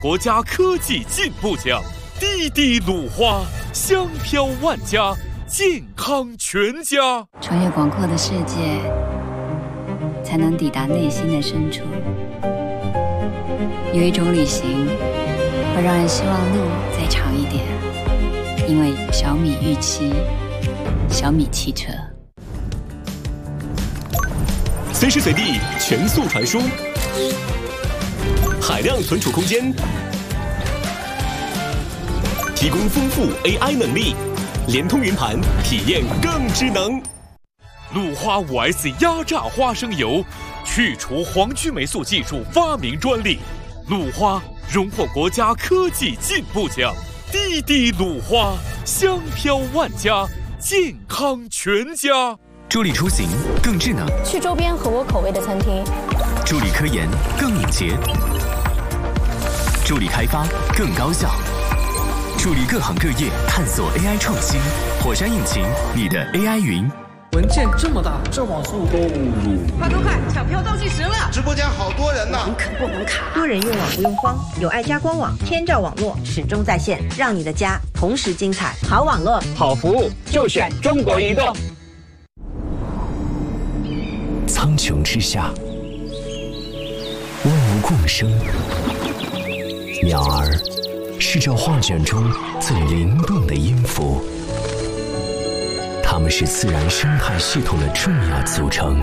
国家科技进步奖，滴滴鲁花，香飘万家，健康全家。 穿越广阔的世界，才能抵达内心的深处。有一种旅行，会让人希望路再长一点，因为小米预期，小米汽车。 随时随地全速传输，海量存储空间，提供丰富 AI 能力，联通云盘，体验更智能。 鲁花 5S 压榨花生油，去除黄曲霉素技术发明专利。鲁花荣获国家科技进步奖，滴滴鲁花，香飘万家，健康全家。 助力出行更智能， 去周边合我口味的餐厅； 助力科研更敏捷，助力开发更高效，助力各行各业探索 AI 创新。火山引擎，你的 AI 云。 文件这么大，这网速都快，抢票倒计时了！ 直播间好多人呢， 可不能卡。 多人用网不用慌，有爱家官网，天照网络始终在线，让你的家同时精彩。好网络， 好服务，就选中国移动。 苍穹之下，万物共生。鸟儿是这画卷中最灵动的音符，它们是自然生态系统的重要组成。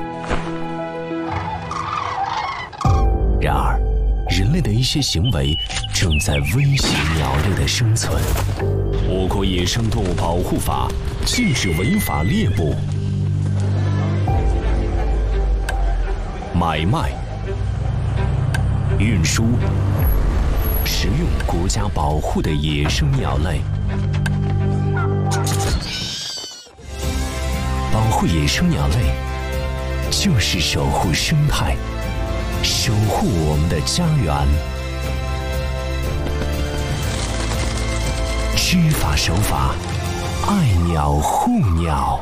然而，人类的一些行为正在威胁鸟类的生存。我国野生动物保护法禁止违法猎捕、买卖、运输、食用国家保护的野生鸟类。保护野生鸟类，就是守护生态，守护我们的家园。知法守法，爱鸟护鸟。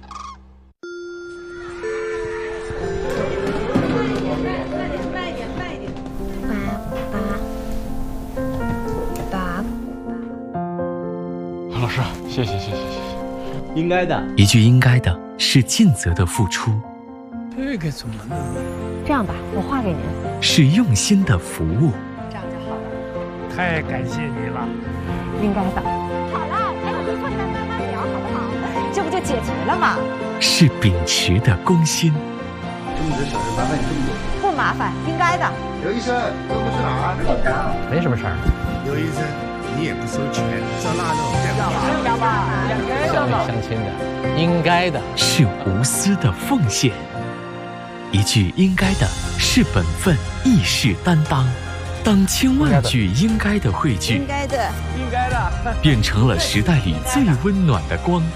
老师，谢谢。应该的， 一句应该的是尽责的付出， 这个怎么弄？ 这样吧，我画给您。 是用心的服务。 这样就好了。 太感谢你了。 应该的。好了，还有一会再慢慢聊，好不好？这不就解决了吗？ 是秉持的公心。 这么多小事，麻烦你这么多。 不麻烦，应该的。 刘医生，这不是哪儿？ 没什么事儿。 刘医生，你也不收钱，照那种要吧？ 相亲的，应该的。 是无私的奉献。一句应该的是本分，亦是担当。当千万句应该的汇聚， 应该的， 变成了时代里最温暖的光。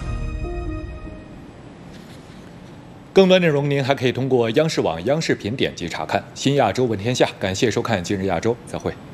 更多内容您还可以通过央视网、央视频点击查看。新亚洲问天下，感谢收看今日亚洲，再会。